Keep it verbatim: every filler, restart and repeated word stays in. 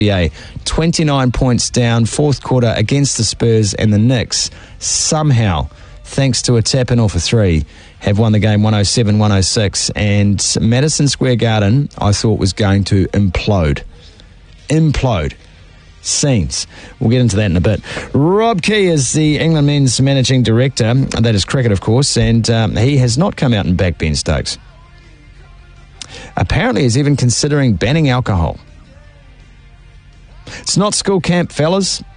twenty-nine points down, fourth quarter against the Spurs, and the Knicks somehow, thanks to a tap-in off a three, have won the game one oh seven one oh six, and Madison Square Garden, I thought, was going to implode. Implode. Scenes. We'll get into that in a bit. Rob Key is the England men's managing director. That is cricket, of course, and um, he has not come out and backed Ben Stokes. Apparently he's even considering banning alcohol. It's not school camp, fellas.